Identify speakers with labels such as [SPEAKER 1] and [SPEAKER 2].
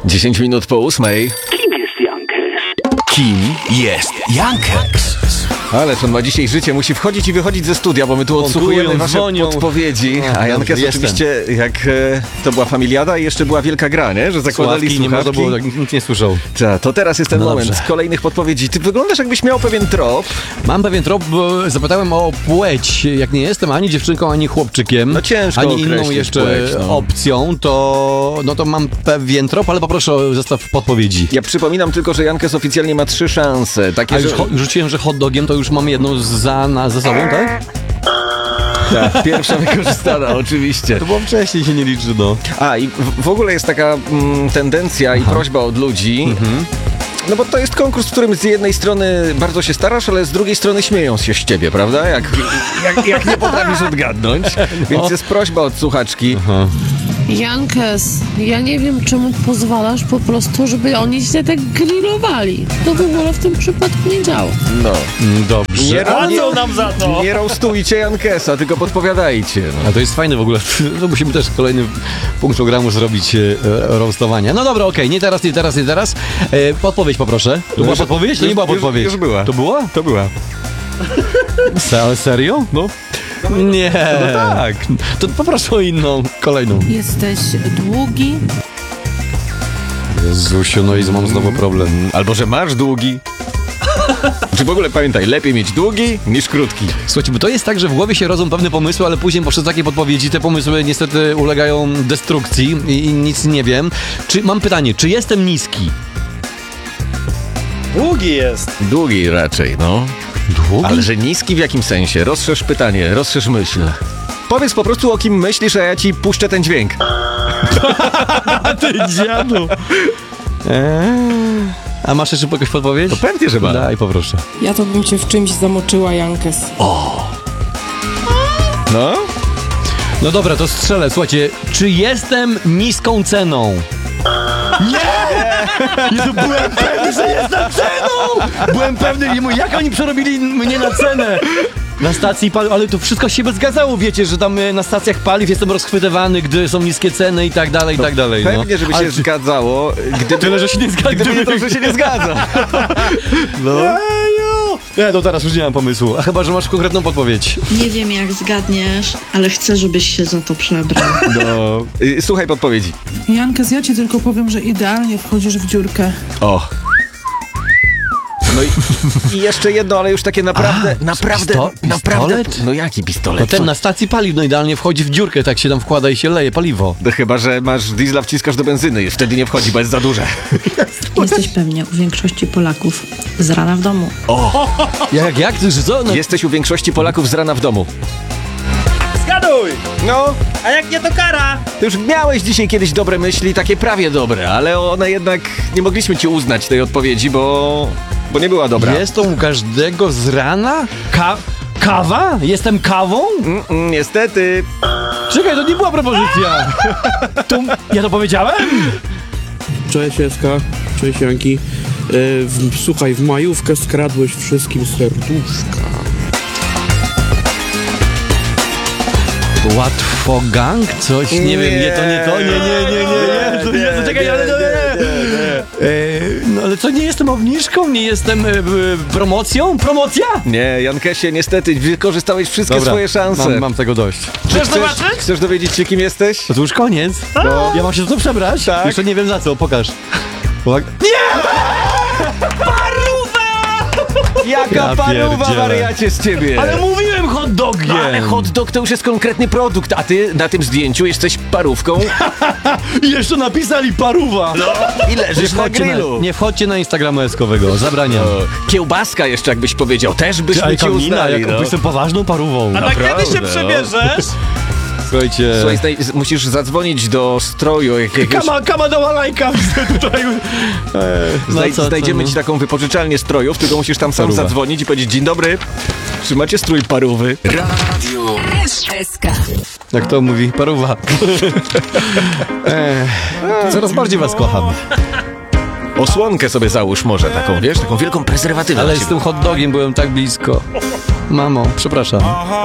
[SPEAKER 1] 10 minut po 8.
[SPEAKER 2] Kim jest Jankes?
[SPEAKER 3] Kim jest Jankes?
[SPEAKER 1] Ależ on ma dzisiaj życie, musi wchodzić i wychodzić ze studia, bo my tu odsłuchujemy wasze
[SPEAKER 3] dzwonią.
[SPEAKER 1] podpowiedzi. A Jankes oczywiście, jak to była familiada i jeszcze była wielka gra, nie? Że zakładali
[SPEAKER 3] Słuchawki, nie można było, nikt nie słyszał.
[SPEAKER 1] To teraz jest ten moment
[SPEAKER 3] dobrze.
[SPEAKER 1] z kolejnych podpowiedzi. Ty wyglądasz, jakbyś miał pewien trop.
[SPEAKER 3] Mam pewien trop, bo zapytałem o płeć. Jak nie jestem ani dziewczynką, ani chłopczykiem,
[SPEAKER 1] No ciężko
[SPEAKER 3] ani inną
[SPEAKER 1] określić
[SPEAKER 3] jeszcze
[SPEAKER 1] płeć, no.
[SPEAKER 3] opcją, to mam pewien trop, ale poproszę o zestaw podpowiedzi.
[SPEAKER 1] Ja przypominam tylko, że Jankes oficjalnie ma 3 szanse. Takie,
[SPEAKER 3] A już
[SPEAKER 1] że...
[SPEAKER 3] rzuciłem, że hot dogiem, to już mam jedną za sobą, tak?
[SPEAKER 1] Tak, pierwsza wykorzystana, oczywiście.
[SPEAKER 3] To było wcześniej, się nie liczy, no.
[SPEAKER 1] A i w ogóle jest taka tendencja i prośba od ludzi. No bo to jest konkurs, w którym z jednej strony bardzo się starasz, ale z drugiej strony śmieją się z ciebie, prawda? Jak nie potrafisz odgadnąć. Więc jest prośba od słuchaczki.
[SPEAKER 4] Jankes, ja nie wiem, czemu pozwalasz po prostu, żeby oni się tak grillowali. To w ogóle w tym przypadku nie działa.
[SPEAKER 1] No.
[SPEAKER 3] Dobrze.
[SPEAKER 1] Nie roastujcie Jankesa, tylko podpowiadajcie. No.
[SPEAKER 3] A to jest fajne w ogóle. To musimy też kolejny punkt programu zrobić roastowania. No dobra, okej, nie teraz. Podpowiedź poproszę. To była podpowiedź? To nie była podpowiedź.
[SPEAKER 1] Już była.
[SPEAKER 3] To była?
[SPEAKER 1] To była.
[SPEAKER 3] Ale serio? No. Nie.
[SPEAKER 1] No tak.
[SPEAKER 3] To poproszę o inną, kolejną.
[SPEAKER 4] Jesteś długi.
[SPEAKER 3] Jezusiu, no i mam znowu problem.
[SPEAKER 1] Albo, że masz długi. Czy w ogóle pamiętaj, lepiej mieć długi niż krótki.
[SPEAKER 3] Słuchajcie, bo to jest tak, że w głowie się rodzą pewne pomysły, ale później poprzez takie podpowiedzi te pomysły niestety ulegają destrukcji i nic nie wiem. Mam pytanie, czy jestem niski?
[SPEAKER 5] Długi jest.
[SPEAKER 1] Długi raczej, no.
[SPEAKER 3] Długi?
[SPEAKER 1] Ale że niski w jakim sensie? Rozszerz pytanie, rozszerz myśl. Powiedz po prostu, o kim myślisz, a ja ci puszczę ten dźwięk.
[SPEAKER 3] Ty dziadu! A masz jeszcze jakąś podpowiedź?
[SPEAKER 1] To pewnie, że ma.
[SPEAKER 3] Daj, poproszę.
[SPEAKER 6] Ja to bym cię w czymś zamoczyła, Jankes.
[SPEAKER 1] No?
[SPEAKER 3] No dobra, to strzelę. Słuchajcie, czy jestem niską ceną? Nie! Jezu, byłem pewny, że jestem ceną! Byłem pewny, jak oni przerobili mnie na cenę? Na stacji paliw, ale to wszystko się zgadzało, wiecie, że tam na stacjach paliw jestem rozchwytywany, gdy są niskie ceny i tak dalej, no.
[SPEAKER 1] Pewnie, żeby się zgadzało, gdyby...
[SPEAKER 3] Tyle, że się nie zgadza.
[SPEAKER 1] Gdyby nie to, że się nie zgadza.
[SPEAKER 3] No. Nie, to teraz już nie mam pomysłu. A chyba, że masz konkretną podpowiedź.
[SPEAKER 7] Nie wiem, jak zgadniesz, ale chcę, żebyś się za to przebrał.
[SPEAKER 1] No. Słuchaj podpowiedzi.
[SPEAKER 8] Jankes, ja ci tylko powiem, że idealnie wchodzisz w dziurkę.
[SPEAKER 1] O. No i jeszcze jedno, ale już takie naprawdę.
[SPEAKER 3] Pistolet?
[SPEAKER 1] No jaki pistolet?
[SPEAKER 3] No ten na stacji paliw, no idealnie wchodzi w dziurkę, tak się tam wkłada i się leje paliwo.
[SPEAKER 1] No chyba, że masz diesla, wciskasz do benzyny i wtedy nie wchodzi, bo jest za duże.
[SPEAKER 7] Jesteś pewnie u większości Polaków z rana w domu.
[SPEAKER 3] Jak? Co? No,
[SPEAKER 1] Jesteś u większości Polaków z rana w domu.
[SPEAKER 5] Zgaduj!
[SPEAKER 1] No,
[SPEAKER 5] A jak nie, to kara!
[SPEAKER 1] ty już miałeś dzisiaj kiedyś dobre myśli, takie prawie dobre, ale one jednak nie mogliśmy ci uznać tej odpowiedzi, bo nie była dobra.
[SPEAKER 3] jest to u każdego z rana? Kawa? Jestem kawą?
[SPEAKER 1] Niestety.
[SPEAKER 3] Czekaj, to nie była propozycja. Ja to powiedziałem?
[SPEAKER 9] Cześć Eska, cześć Janki. Słuchaj, w majówkę skradłeś wszystkim serduszka.
[SPEAKER 3] Łatwogang? Coś? Nie wiem, nie. Czekaj, ale no ale co, nie jestem obniżką? Nie jestem promocją? Promocja?
[SPEAKER 1] Nie, Jankesie, niestety wykorzystałeś wszystkie swoje szanse.
[SPEAKER 3] Mam tego dość.
[SPEAKER 1] Chcesz dowiedzieć się, kim jesteś?
[SPEAKER 3] No to już koniec. No. Ja mam się za co przebrać?
[SPEAKER 1] Tak.
[SPEAKER 3] Jeszcze nie wiem za co, pokaż.
[SPEAKER 1] Jaka
[SPEAKER 3] Ja
[SPEAKER 1] paruwa,
[SPEAKER 3] pierdzielę.
[SPEAKER 1] wariacie z ciebie!
[SPEAKER 3] Ale mówiłem hot dogiem!
[SPEAKER 1] No, ale hot dog to już jest konkretny produkt, a ty na tym zdjęciu jesteś parówką
[SPEAKER 3] I jeszcze napisali paruwa!
[SPEAKER 1] i leżysz na grillu.
[SPEAKER 3] Nie wchodźcie na Instagrama Eskowego, zabraniam.
[SPEAKER 1] Kiełbaska jeszcze, jakbyś powiedział, też byśmy cię uznali. No.
[SPEAKER 3] Jestem poważną parówą.
[SPEAKER 5] A na kiedy się
[SPEAKER 1] no.
[SPEAKER 5] przebierzesz?
[SPEAKER 3] Słuchajcie...
[SPEAKER 1] Słuchaj, musisz zadzwonić do stroju jakiegoś...
[SPEAKER 3] Kama do malajka tutaj.
[SPEAKER 1] Znajdziemy ci taką wypożyczalnię strojów, tylko musisz tam sam
[SPEAKER 3] Paruwa.
[SPEAKER 1] zadzwonić i powiedzieć: dzień dobry, czy macie strój parówy?
[SPEAKER 3] Radio SK. Jak to mówi? Paruwa. Coraz bardziej was kocham.
[SPEAKER 1] Osłonkę sobie załóż może taką, wiesz, taką wielką prezerwatywę.
[SPEAKER 3] Ale z tym hot dogiem byłem tak blisko. Mamo, przepraszam.